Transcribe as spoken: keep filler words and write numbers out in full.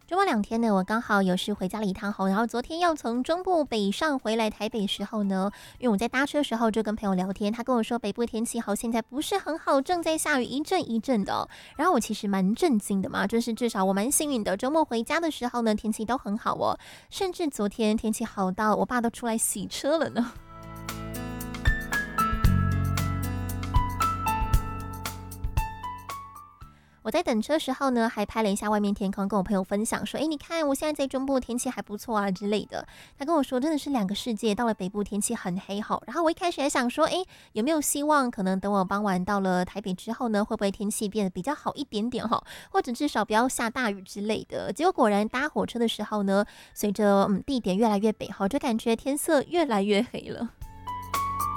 周末两天呢，我刚好有事回家了一趟后，然后昨天要从中部北上回来台北时候呢，因为我在搭车时候就跟朋友聊天，他跟我说北部天气好，现在不是很好，正在下雨一阵一阵的哦。然后我其实蛮震惊的嘛，就是至少我蛮幸运的，周末回家的时候呢，天气都很好哦，甚至昨天天气好到我爸都出来洗车了呢。我在等车时候呢，还拍了一下外面天空，跟我朋友分享说：“哎，你看我现在在中部天气还不错啊之类的。”他跟我说，真的是两个世界，到了北部天气很黑吼。然后我一开始还想说，哎，有没有希望可能等我傍晚到了台北之后呢，会不会天气变得比较好一点点哈，或者至少不要下大雨之类的。结果果然搭火车的时候呢，随着嗯地点越来越北哈，就感觉天色越来越黑了。